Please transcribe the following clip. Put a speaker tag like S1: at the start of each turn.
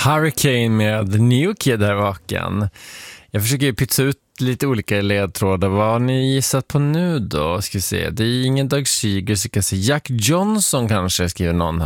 S1: Hurricane med New Kid här vaken. Jag försöker pytsa ut lite olika ledtrådar. Vad har ni gissat på nu då? Ska vi se. Det är ingen Doug Seeger, så kan se Jack Johnson kanske, skriver någon här.